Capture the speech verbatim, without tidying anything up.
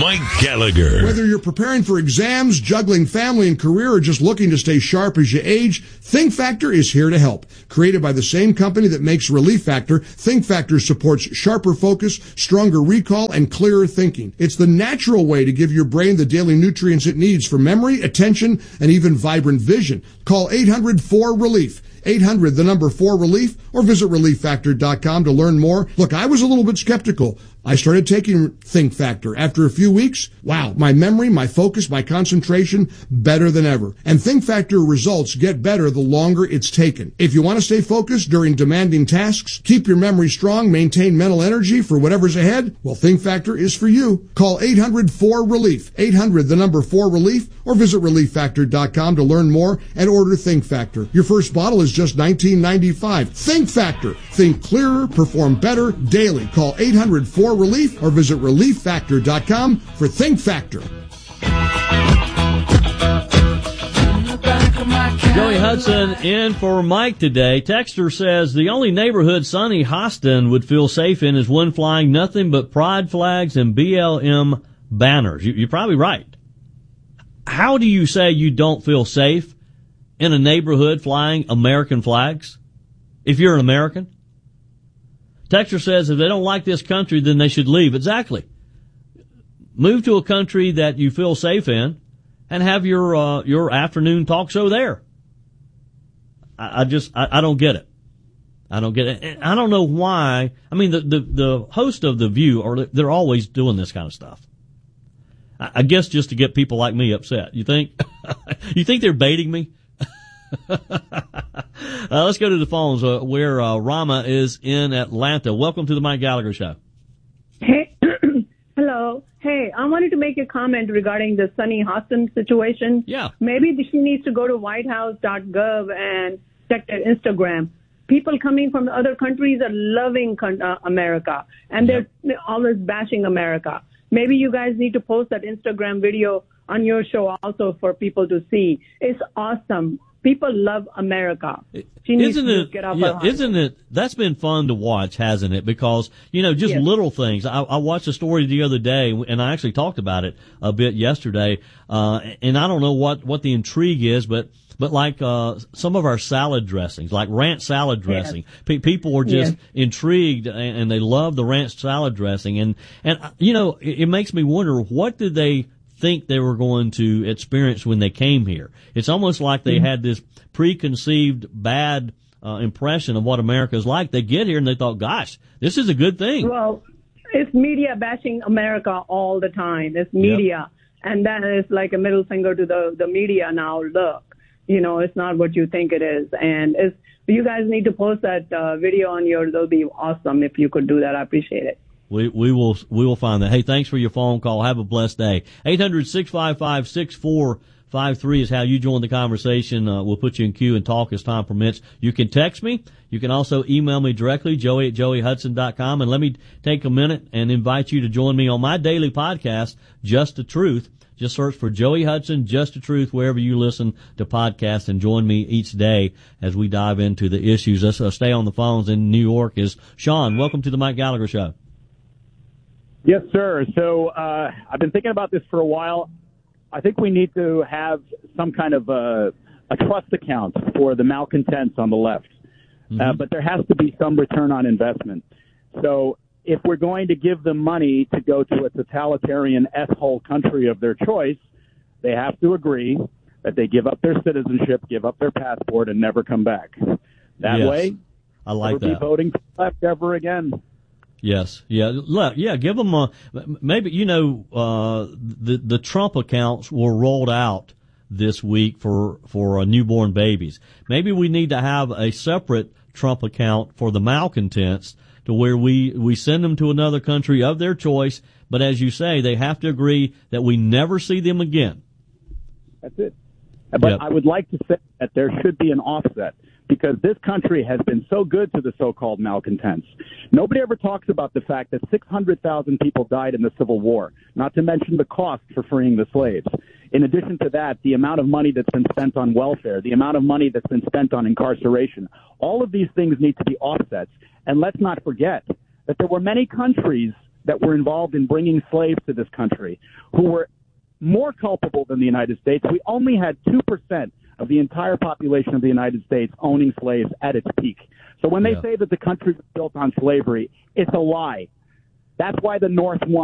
Mike Gallagher. Whether you're preparing for exams, juggling family and career, or just looking to stay sharp as you age, Think Factor is here to help. Created by the same company that makes Relief Factor, Think Factor supports sharper focus, stronger recall, and clearer thinking. It's the natural way to give your brain the daily nutrients it needs for memory, attention, and even vibrant vision. Call eight hundred four relief. eight hundred, the number four relief, or visit relief factor dot com to learn more. Look, I was a little bit skeptical. I started taking Think Factor. After a few weeks, wow, my memory, my focus, my concentration, better than ever. And Think Factor results get better the longer it's taken. If you want to stay focused during demanding tasks, keep your memory strong, maintain mental energy for whatever's ahead, well, Think Factor is for you. Call eight hundred four relief. eight hundred, the number four relief, or visit relief factor dot com to learn more and order Think Factor. Your first bottle is just nineteen ninety-five. Think Factor. Think clearer, perform better daily. Call eight hundred four relief or visit relief factor dot com for Think Factor. Joey Hudson in for Mike today. Texter says the only neighborhood Sonny Hostin would feel safe in is one flying nothing but pride flags and B L M banners. You, you're probably right. How do you say you don't feel safe in a neighborhood flying American flags if you're an American? Texter says if they don't like this country, then they should leave. Exactly. Move to a country that you feel safe in and have your uh, your afternoon talk show there. I, I just, I, I don't get it. I don't get it. And I don't know why. I mean, the, the, the host of The View, are they're always doing this kind of stuff. I, I guess just to get people like me upset. You think? You think they're baiting me? uh, let's go to the phones uh, where uh, Rama is in Atlanta. Welcome to the Mike Gallagher Show. Hey, hello. Hey, I wanted to make a comment regarding the Sonny Hostin situation. Yeah. Maybe she needs to go to white house dot gov and check their Instagram. People coming from other countries are loving uh, America, and they're yep. always bashing America. Maybe you guys need to post that Instagram video on your show also for people to see. It's awesome. People love America. She needs isn't to it, get off yeah, her isn't it, that's been fun to watch, hasn't it? Because, you know, just yes. little things. I, I watched a story the other day, and I actually talked about it a bit yesterday, uh, and I don't know what, what the intrigue is, but, but like, uh, some of our salad dressings, like ranch salad dressing, yes. Pe- people were just yes. intrigued, and, and they love the ranch salad dressing, and, and, you know, it, it makes me wonder, what did they think they were going to experience when they came here? It's almost like they mm-hmm. had this preconceived bad uh, impression of what America is like. They get here and they thought, gosh, this is a good thing. Well, it's media bashing America all the time. It's media. Yep. And that is like a middle finger to the, the media now. Look, you know, it's not what you think it is. And it's, you guys need to post that uh, video on your, that'll be awesome if you could do that. I appreciate it. We, we will, we will find that. Hey, thanks for your phone call. Have a blessed day. eight hundred, six five five, six four five three is how you join the conversation. Uh, we'll put you in queue and talk as time permits. You can text me. You can also email me directly, joey at joey hudson dot com. And let me take a minute and invite you to join me on my daily podcast, Just the Truth. Just search for Joey Hudson, Just the Truth, wherever you listen to podcasts, and join me each day as we dive into the issues. Let's uh, stay on the phones. In New York is Sean. Welcome to the Mike Gallagher Show. Yes, sir. So uh, I've been thinking about this for a while. I think we need to have some kind of a, a trust account for the malcontents on the left. Mm-hmm. Uh, but there has to be some return on investment. So if we're going to give them money to go to a totalitarian S-hole country of their choice, they have to agree that they give up their citizenship, give up their passport, and never come back. That yes. way, I like never that. be voting for the left ever again. Yes, yeah, look, yeah. Give them a maybe. You know, uh, the the Trump accounts were rolled out this week for for uh, newborn babies. Maybe we need to have a separate Trump account for the malcontents, to where we we send them to another country of their choice. But as you say, they have to agree that we never see them again. That's it. But yep. I would like to say that there should be an offset, because this country has been so good to the so-called malcontents. Nobody ever talks about the fact that six hundred thousand people died in the Civil War, not to mention the cost for freeing the slaves. In addition to that, the amount of money that's been spent on welfare, the amount of money that's been spent on incarceration, all of these things need to be offsets. And let's not forget that there were many countries that were involved in bringing slaves to this country who were more culpable than the United States. We only had two percent of the entire population of the United States owning slaves at its peak. So when they Yeah. say that the country was built on slavery, it's a lie. That's why the North won.